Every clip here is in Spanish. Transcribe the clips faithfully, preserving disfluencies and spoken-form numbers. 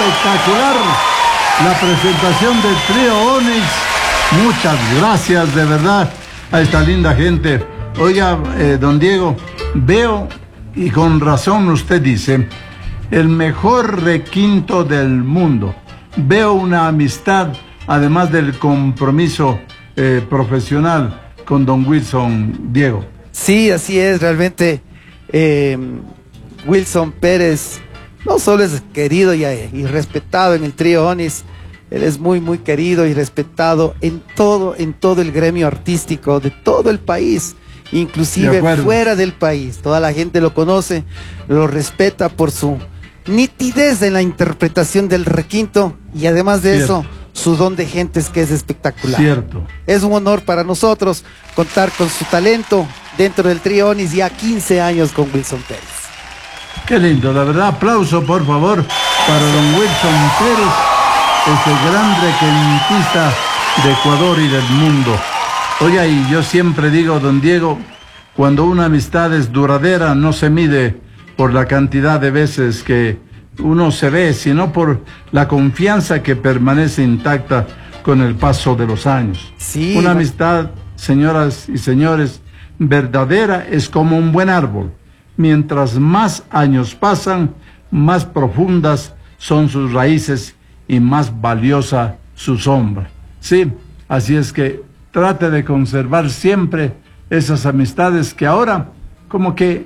espectacular la presentación del trío Onix. Muchas gracias de verdad a esta linda gente. Oiga, eh, don Diego, veo, y con razón usted dice, el mejor requinto del mundo. Veo una amistad, además del compromiso eh, profesional con don Wilson, Diego. Sí, así es, realmente eh, Wilson Pérez no solo es querido y, y respetado en el trío Onix, él es muy, muy querido y respetado en todo, en todo el gremio artístico de todo el país, inclusive de fuera del país. Toda la gente lo conoce, lo respeta por su nitidez en la interpretación del requinto y además de Cierto. eso, su don de gentes que es espectacular. Cierto. Es un honor para nosotros contar con su talento dentro del trío Onix, ya quince años con Wilson Pérez. Qué lindo, la verdad, aplauso por favor para don Wilson Pérez, ese gran requintista de Ecuador y del mundo. Oye, y yo siempre digo, don Diego, cuando una amistad es duradera no se mide por la cantidad de veces que uno se ve, sino por la confianza que permanece intacta con el paso de los años. Sí, una amistad, señoras y señores, verdadera es como un buen árbol. Mientras más años pasan, más profundas son sus raíces y más valiosa su sombra. Sí, así es que trate de conservar siempre esas amistades que ahora como que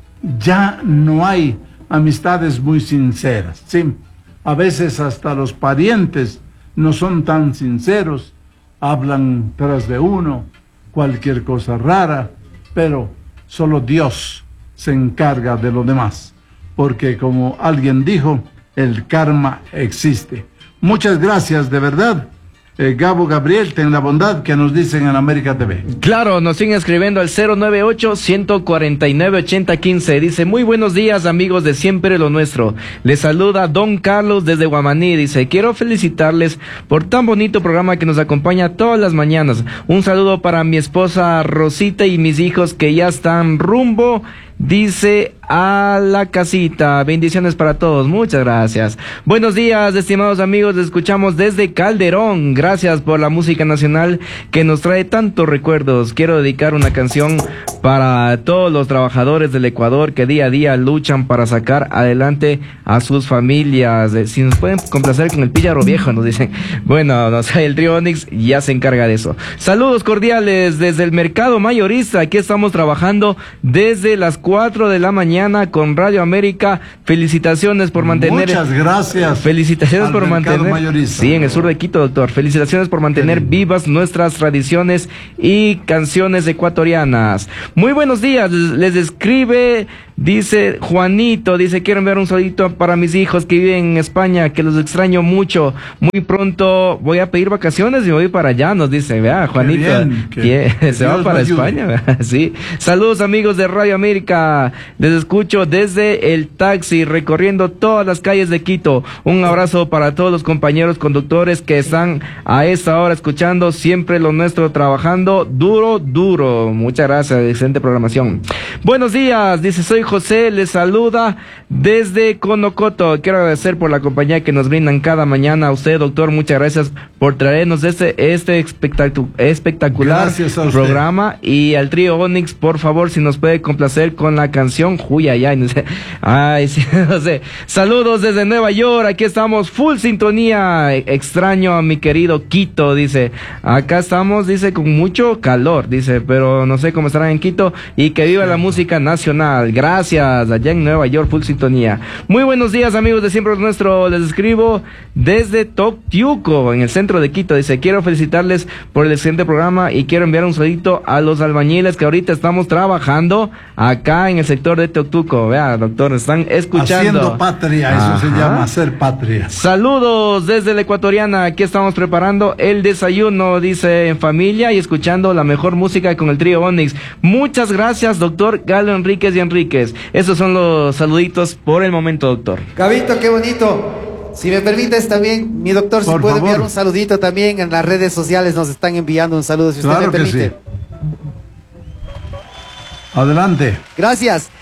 ya no hay amistades muy sinceras. Sí, a veces hasta los parientes no son tan sinceros, hablan tras de uno, cualquier cosa rara, pero solo Dios se encarga de lo demás, porque como alguien dijo, el karma existe. Muchas gracias, de verdad. Eh, Gabo Gabriel, ten la bondad que nos dicen en América T V. Claro, nos siguen escribiendo al cero nueve ocho, uno cuatro nueve, ocho cero uno cinco. Dice, muy buenos días amigos de Siempre lo Nuestro. Les saluda Don Carlos desde Guamaní. Dice, quiero felicitarles por tan bonito programa que nos acompaña todas las mañanas. Un saludo para mi esposa Rosita y mis hijos que ya están rumbo, dice, a la casita. Bendiciones para todos. Muchas gracias. Buenos días, estimados amigos. Les escuchamos desde Calderón. Gracias por la música nacional que nos trae tantos recuerdos. Quiero dedicar una canción para todos los trabajadores del Ecuador que día a día luchan para sacar adelante a sus familias. Si nos pueden complacer con el Píllaro Viejo, nos dicen. Bueno, no sé, el trío Onix ya se encarga de eso. Saludos cordiales desde el mercado mayorista. Aquí estamos trabajando desde las cuatro de la mañana con Radio América. Felicitaciones por mantener. Muchas gracias. Felicitaciones por mantener. Mayorista. Sí, en el sur de Quito, doctor. Felicitaciones por mantener vivas nuestras tradiciones y canciones ecuatorianas. Muy buenos días. Les escribe, dice Juanito, dice, quiero enviar un saludito para mis hijos que viven en España, que los extraño mucho. Muy pronto voy a pedir vacaciones y me voy para allá, nos dice, vea, Juanito, bien, que, que que se Dios va para España, ¿verdad? Sí. Saludos amigos de Radio América, les escucho desde el taxi, recorriendo todas las calles de Quito. Un abrazo para todos los compañeros conductores que están a esta hora escuchando Siempre lo Nuestro, trabajando duro, duro. Muchas gracias, excelente programación. Buenos días, dice, soy José, les saluda desde Conocoto. Quiero agradecer por la compañía que nos brindan cada mañana. A usted, doctor, muchas gracias por traernos este, este espectacu espectacular programa. Y al trío Onix, por favor, si nos puede complacer con la canción Juyayay. No sé. Ay, sí, no sé. Saludos desde Nueva York, aquí estamos, full sintonía. Extraño a mi querido Quito, dice. Acá estamos, dice, con mucho calor, dice, pero no sé cómo estarán en Quito. Y que viva la música nacional. Gracias, allá en Nueva York, full sintonía. Muy buenos días, amigos de Siempre lo Nuestro. Les escribo desde Toctiuco, en el centro de Quito. Dice, quiero felicitarles por el excelente programa y quiero enviar un saludito a los albañiles que ahorita estamos trabajando acá en el sector de Toctuco. Vea, doctor, están escuchando. Haciendo patria, eso Ajá. se llama hacer patria. Saludos desde la Ecuatoriana. Aquí estamos preparando el desayuno, dice, en familia y escuchando la mejor música con el trío Onix. Muchas gracias, doctor Galo Enríquez y Enríquez. Esos son los saluditos por el momento, doctor. Gabito, qué bonito. Si me permites también, mi doctor, si puede enviar un saludito también en las redes sociales, nos están enviando un saludo, si usted claro me permite. Sí. Adelante. Gracias.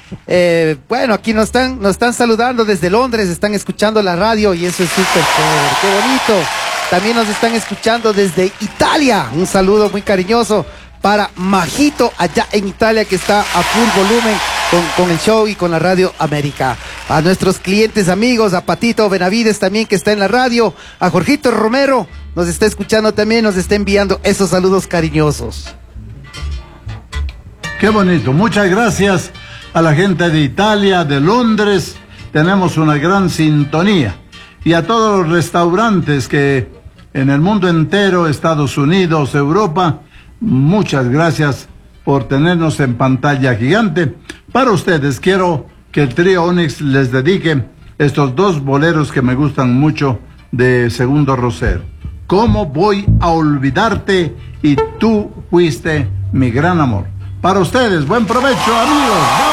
Eh, bueno, aquí nos están, nos están saludando desde Londres, están escuchando la radio y eso es súper chévere, qué bonito. También nos están escuchando desde Italia. Un saludo muy cariñoso para Majito allá en Italia, que está a full volumen con, con el show y con la Radio América. A nuestros clientes amigos, a Patito Benavides también, que está en la radio. A Jorgito Romero, nos está escuchando también, nos está enviando esos saludos cariñosos. Qué bonito. Muchas gracias a la gente de Italia, de Londres. Tenemos una gran sintonía. Y a todos los restaurantes que en el mundo entero, Estados Unidos, Europa, muchas gracias por tenernos en pantalla gigante. Para ustedes quiero que el trío Onyx les dedique estos dos boleros que me gustan mucho de Segundo Rosero. ¿Cómo voy a olvidarte? Y tú fuiste mi gran amor. Para ustedes, buen provecho, amigos.